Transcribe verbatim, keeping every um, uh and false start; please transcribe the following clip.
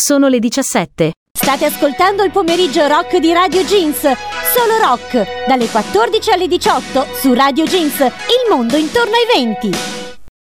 Sono le diciassette. State ascoltando il pomeriggio rock di Radio Jeans. Solo rock, dalle quattordici alle diciotto su Radio Jeans, il mondo intorno ai venti.